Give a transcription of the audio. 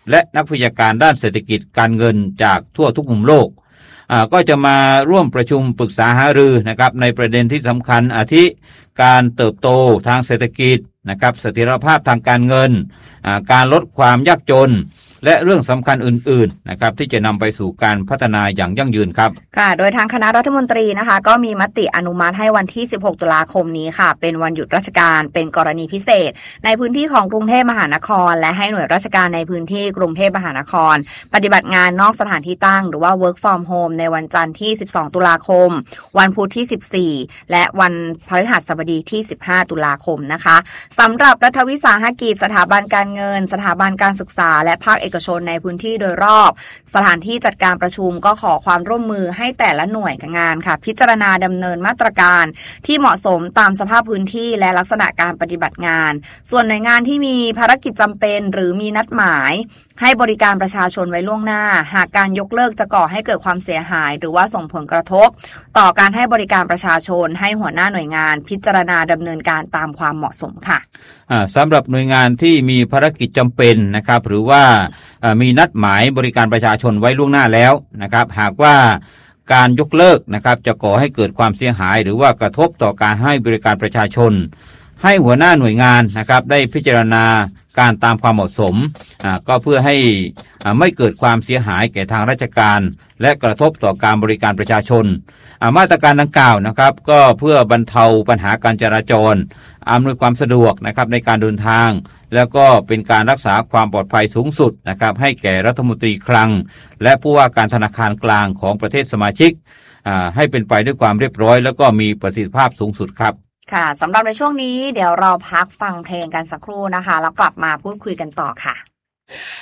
และนักวิชาการด้านเศรษฐกิจการเงินจากทั่วทุกมุมโลกก็จะมาร่วมประชุมปรึกษาหารือนะครับในประเด็นที่สำคัญอาทิการเติบโตทางเศรษฐกิจนะครับเสถียรภาพทางการเงินการลดความยากจนและเรื่องสำคัญอื่นๆนะครับที่จะนำไปสู่การพัฒนาอย่างยั่งยืนครับค่ะโดยทางคณะรัฐมนตรีนะคะก็มีมติอนุมัติให้วันที่16ตุลาคมนี้ค่ะเป็นวันหยุดราชการเป็นกรณีพิเศษในพื้นที่ของกรุงเทพมหานครและให้หน่วยราชการในพื้นที่กรุงเทพมหานครปฏิบัติงานนอกสถานที่ตั้งหรือว่า work from home ในวันจันทร์ที่12ตุลาคมวันพุธที่14และวันพฤหัสบดีที่15ตุลาคมนะคะสำหรับรัฐวิสาหกิจสถาบันการเงินสถาบันการศึกษาและภาคเอกชนในพื้นที่โดยรอบสถานที่จัดการประชุมก็ขอความร่วมมือให้แต่ละหน่วยงานค่ะพิจารณาดำเนินมาตรการที่เหมาะสมตามสภาพพื้นที่และลักษณะการปฏิบัติงานส่วนหน่วยงานที่มีภารกิจจำเป็นหรือมีนัดหมายให้บริการประชาชนไว้ล่วงหน้าหากการยกเลิกจะก่อให้เกิดความเสียหายหรือว่าส่งผลกระทบต่อการให้บริการประชาชนให้หัวหน้าหน่วยงานพิจารณาดำเนินการตามความเหมาะสมค่ะสำหรับหน่วยงานที่มีภารกิจจำเป็นนะครับหรือว่ามีนัดหมายบริการประชาชนไว้ล่วงหน้าแล้วนะครับหากว่าการยกเลิกนะครับจะก่อให้เกิดความเสียหายหรือว่ากระทบต่อการให้บริการประชาชนให้หัวหน้าหน่วยงานนะครับได้พิจารณาการตามความเหมาะสมก็เพื่อให้ไม่เกิดความเสียหายแก่ทางราชการและกระทบต่อการบริการประชาชนมาตรการดังกล่าวนะครับก็เพื่อบรรเทาปัญหาการจราจรอำนวยความสะดวกนะครับในการเดินทางแล้วก็เป็นการรักษาความปลอดภัยสูงสุดนะครับให้แก่รัฐมนตรีคลังและผู้ว่าการธนาคารกลางของประเทศสมาชิกให้เป็นไปด้วยความเรียบร้อยแล้วก็มีประสิทธิภาพสูงสุดครับค่ะสำหรับในช่วงนี้เดี๋ยวเราพักฟังเพลงกันสักครู่นะคะแล้วกลับมาพูดคุยกันต่อค่ะ